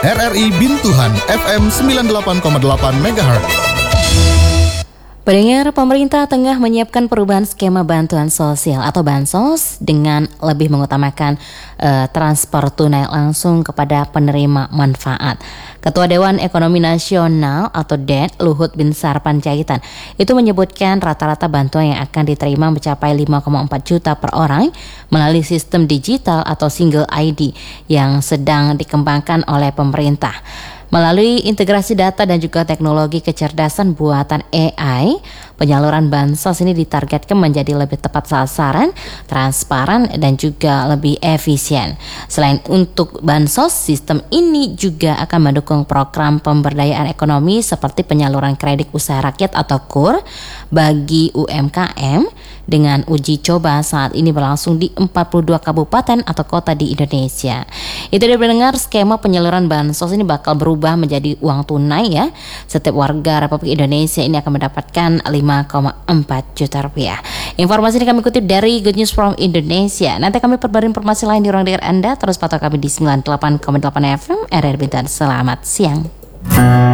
RRI Bintuhan FM 98,8 MHz. Pendengar, pemerintah tengah menyiapkan perubahan skema bantuan sosial atau bansos dengan lebih mengutamakan transfer tunai langsung kepada penerima manfaat. Ketua Dewan Ekonomi Nasional atau DEN, Luhut Binsar Panjaitan, itu menyebutkan rata-rata bantuan yang akan diterima mencapai 5,4 juta per orang melalui sistem digital atau single ID yang sedang dikembangkan oleh pemerintah. Melalui integrasi data dan juga teknologi kecerdasan buatan AI, penyaluran bansos ini ditargetkan menjadi lebih tepat sasaran, transparan, dan juga lebih efisien. Selain untuk bansos, sistem ini juga akan mendukung program pemberdayaan ekonomi seperti penyaluran kredit usaha rakyat atau KUR bagi UMKM dengan uji coba saat ini berlangsung di 42 kabupaten atau kota di Indonesia. Itu dia pendengar, skema penyaluran bansos ini bakal berubah menjadi uang tunai ya. Setiap warga Republik Indonesia ini akan mendapatkan 5,4 juta rupiah. Informasi ini kami kutip dari Good News from Indonesia. Nanti kami perbarui informasi lain di ruang dengar Anda. Terus pantau kami di 98,8 FM RRI Bintan. Selamat siang.